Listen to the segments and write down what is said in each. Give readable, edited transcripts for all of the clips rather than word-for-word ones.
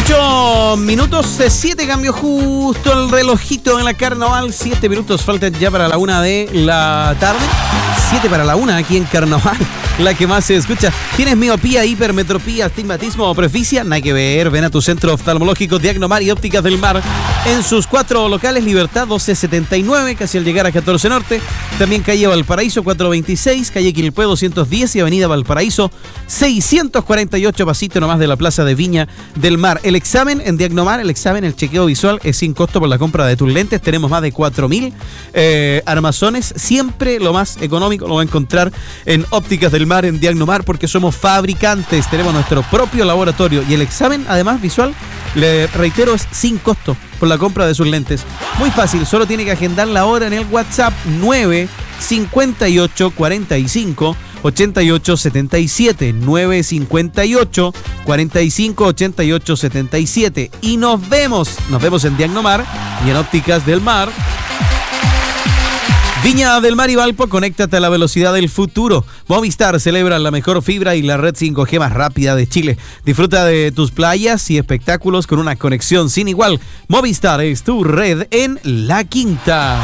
18 minutos, 7 cambió justo el relojito en la Carnaval. 7 minutos faltan ya para la 1 de la tarde. 7 para la 1 aquí en Carnaval, la que más se escucha. ¿Tienes miopía, hipermetropía, astigmatismo o presbicia? Nada que ver, ven a tu centro oftalmológico Diagnomar y Ópticas del Mar en sus 4 locales: Libertad 1279, casi al llegar a 14 Norte. También calle Valparaíso 426, calle Quilpué 210 y avenida Valparaíso 648, pasito nomás de la Plaza de Viña del Mar. El examen en Diagnomar, el chequeo visual es sin costo por la compra de tus lentes. Tenemos más de 4.000 armazones, siempre lo más económico lo va a encontrar en Ópticas del Mar, en Diagnomar, porque somos fabricantes, tenemos nuestro propio laboratorio y el examen, además visual, le reitero, es sin costo por la compra de sus lentes. Muy fácil, solo tiene que agendar la hora en el WhatsApp 958 45 88 77, 958 45 88 77, y nos vemos en Diagnomar y en Ópticas del Mar. Viña del Mar y Valpo, conéctate a la velocidad del futuro. Movistar celebra la mejor fibra y la red 5G más rápida de Chile. Disfruta de tus playas y espectáculos con una conexión sin igual. Movistar es tu red en La Quinta.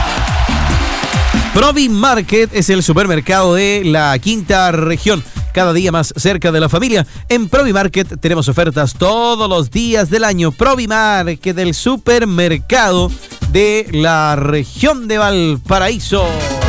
Provi Market es el supermercado de la Quinta Región, cada día más cerca de la familia. En Provi Market tenemos ofertas todos los días del año. Provi Market, el supermercado de la región de Valparaíso.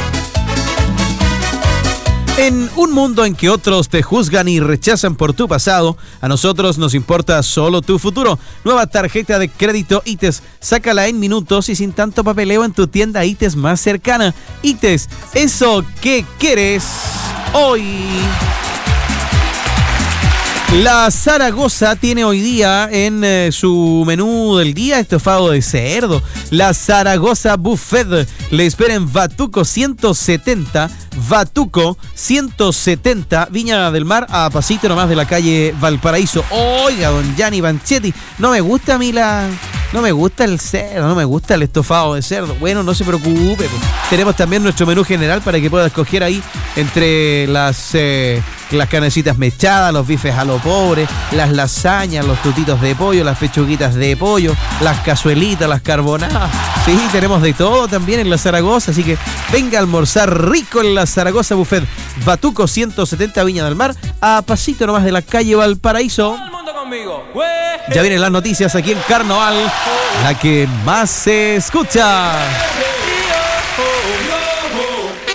En un mundo en que otros te juzgan y rechazan por tu pasado, a nosotros nos importa solo tu futuro. Nueva tarjeta de crédito ITES. Sácala en minutos y sin tanto papeleo en tu tienda ITES más cercana. ITES, eso que quieres hoy. La Zaragoza tiene hoy día en su menú del día estofado de cerdo. La Zaragoza Buffet le espera en Batuco 170, Viña del Mar, a pasito nomás de la calle Valparaíso. Oiga, don Gianni Banchetti, no me gusta a mí no me gusta el cerdo, no me gusta el estofado de cerdo. Bueno, no se preocupe, pues. Tenemos también nuestro menú general para que pueda escoger ahí entre las carnecitas mechadas, los bifes a lo pobre, las lasañas, los tutitos de pollo, las pechuguitas de pollo, las cazuelitas, las carbonadas. Sí, tenemos de todo también en la Zaragoza, así que venga a almorzar rico en la Zaragoza Buffet. Batuco 170, Viña del Mar, a pasito nomás de la calle Valparaíso. Ya vienen las noticias aquí en Carnaval, la que más se escucha.